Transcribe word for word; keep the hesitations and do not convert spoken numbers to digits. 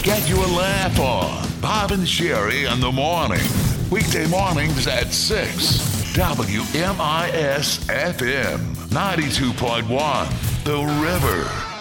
Get your laugh on. Bob and Sherry in the morning. Weekday mornings at six. W M I S F M ninety-two point one. The River.